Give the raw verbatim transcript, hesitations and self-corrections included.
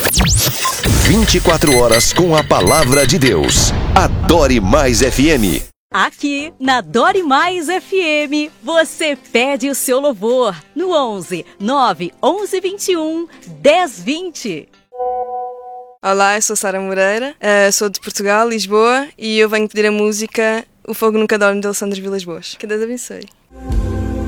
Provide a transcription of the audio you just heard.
vinte e quatro horas com a palavra de Deus. Adore Mais F M. Aqui na Dore Mais F M, você pede o seu louvor no onze, nove, onze, vinte e um, dez, vinte. Olá, eu sou Sara Moreira, uh, sou de Portugal, Lisboa, e eu venho pedir a música O Fogo Nunca Dorme de Alessandro Vilas Boas. Que Deus abençoe.